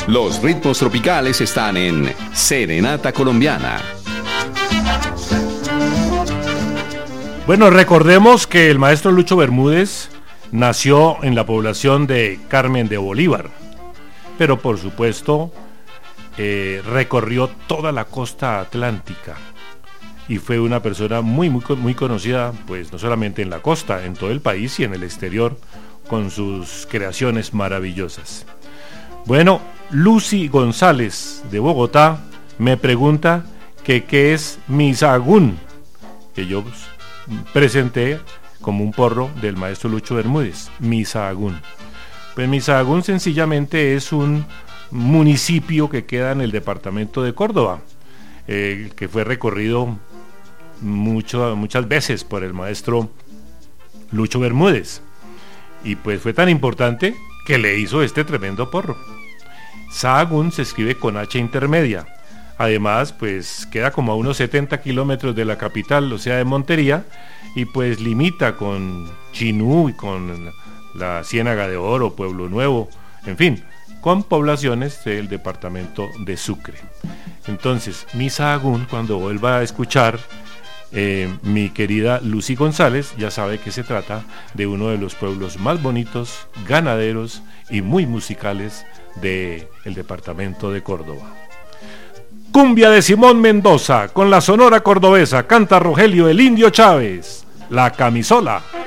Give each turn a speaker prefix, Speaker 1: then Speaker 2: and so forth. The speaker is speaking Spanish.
Speaker 1: Los ritmos tropicales están en Serenata Colombiana.
Speaker 2: Bueno, recordemos que el maestro Lucho Bermúdez nació en la población de Carmen de Bolívar, pero por supuesto recorrió toda la costa atlántica y fue una persona muy conocida, pues no solamente en la costa, en todo el país y en el exterior, con sus creaciones maravillosas. Bueno, Lucy González de Bogotá me pregunta que qué es Misagún, que yo presenté como un porro del maestro Lucho Bermúdez. Misagún. Pues Misagún sencillamente es un municipio que queda en el departamento de Córdoba, que fue recorrido muchas veces por el maestro Lucho Bermúdez, y pues fue tan importante que le hizo este tremendo porro. Sahagún se escribe con H intermedia. Además, pues queda como a unos 70 kilómetros de la capital, o sea, de Montería, y pues limita con Chinú y con la Ciénaga de Oro, Pueblo Nuevo, en fin, con poblaciones del departamento de Sucre. Entonces, mi Sahagún, cuando vuelva a escuchar mi querida Lucy González, ya sabe que se trata de uno de los pueblos más bonitos, ganaderos y muy musicales del departamento de Córdoba. Cumbia de Simón Mendoza con la Sonora Cordobesa, canta Rogelio el Indio Chávez, La Camisola.